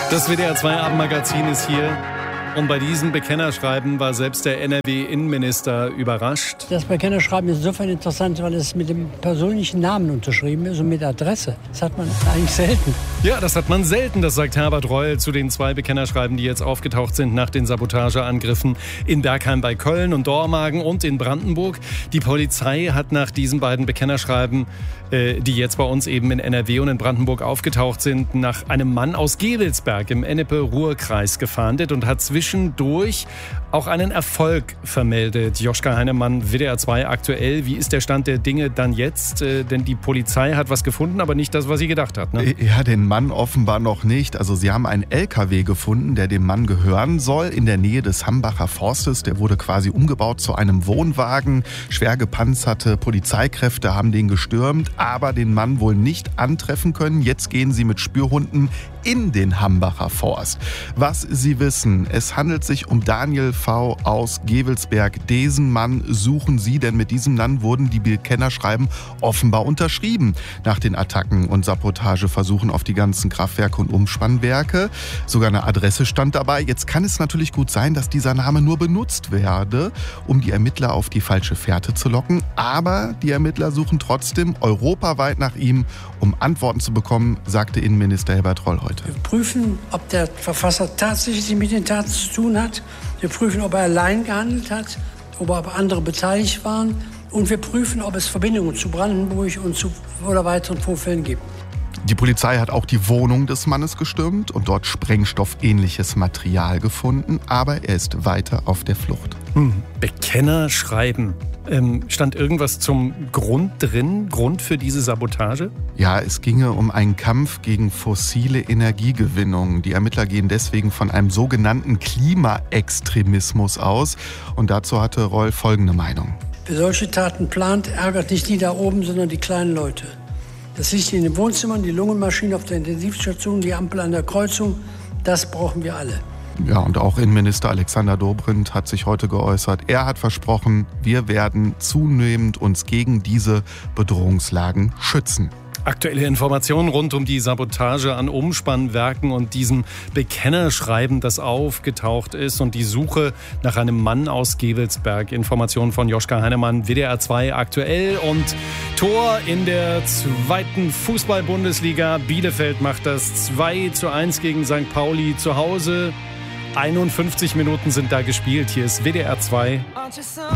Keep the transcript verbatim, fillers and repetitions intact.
Das W D R zwei Abendmagazin ist hier. Und bei diesem Bekennerschreiben war selbst der N R W-Innenminister überrascht. Das Bekennerschreiben ist insofern interessant, weil es mit dem persönlichen Namen unterschrieben ist und mit Adresse. Das hat man eigentlich selten. Ja, das hat man selten, das sagt Herbert Reul zu den zwei Bekennerschreiben, die jetzt aufgetaucht sind nach den Sabotageangriffen in Bergheim bei Köln und Dormagen und in Brandenburg. Die Polizei hat nach diesen beiden Bekennerschreiben, äh, die jetzt bei uns eben in N R W und in Brandenburg aufgetaucht sind, nach einem Mann aus Gevelsberg im Ennepe-Ruhr-Kreis gefahndet und hat zwischendurch auch einen Erfolg vermeldet. Joschka Heinemann, W D R zwei aktuell. Wie ist der Stand der Dinge dann jetzt? Äh, denn die Polizei hat was gefunden, aber nicht das, was sie gedacht hat. Ne? Ja, den Mann offenbar noch nicht. Also sie haben einen L K W gefunden, der dem Mann gehören soll, in der Nähe des Hambacher Forstes. Der wurde quasi umgebaut zu einem Wohnwagen. Schwer gepanzerte Polizeikräfte haben den gestürmt, aber den Mann wohl nicht antreffen können. Jetzt gehen sie mit Spürhunden in den Hambacher Forst. Was Sie wissen, es handelt sich um Daniel V. aus Gevelsberg. Diesen Mann suchen Sie, denn mit diesem Mann wurden die Bekennerschreiben offenbar unterschrieben nach den Attacken und Sabotageversuchen auf die ganzen Kraftwerke und Umspannwerke. Sogar eine Adresse stand dabei. Jetzt kann es natürlich gut sein, dass dieser Name nur benutzt werde, um die Ermittler auf die falsche Fährte zu locken. Aber die Ermittler suchen trotzdem europaweit nach ihm, um Antworten zu bekommen, sagte Innenminister Herbert Reul heute. Wir prüfen, ob der Verfasser tatsächlich mit den Taten zu tun hat. Wir prüfen, ob er allein gehandelt hat, ob andere beteiligt waren. Und wir prüfen, ob es Verbindungen zu Brandenburg und zu oder weiteren Vorfällen gibt. Die Polizei hat auch die Wohnung des Mannes gestürmt und dort sprengstoffähnliches Material gefunden. Aber er ist weiter auf der Flucht. Hm. Bekennerschreiben. Ähm, stand irgendwas zum Grund drin? Grund für diese Sabotage? Ja, es ginge um einen Kampf gegen fossile Energiegewinnung. Die Ermittler gehen deswegen von einem sogenannten Klimaextremismus aus. Und dazu hatte Reul folgende Meinung. Wer solche Taten plant, ärgert nicht die da oben, sondern die kleinen Leute. Das Licht in den Wohnzimmern, die Lungenmaschine auf der Intensivstation, die Ampel an der Kreuzung, das brauchen wir alle. Ja, und auch Innenminister Alexander Dobrindt hat sich heute geäußert. Er hat versprochen, wir werden zunehmend uns gegen diese Bedrohungslagen schützen. Aktuelle Informationen rund um die Sabotage an Umspannwerken und diesem Bekennerschreiben, das aufgetaucht ist, und die Suche nach einem Mann aus Gevelsberg. Informationen von Joschka Heinemann, W D R zwei aktuell. Und Tor in der zweiten Fußball-Bundesliga. Bielefeld macht das zwei zu eins gegen Sankt Pauli zu Hause. einundfünfzig Minuten sind da gespielt. Hier ist W D R zwei.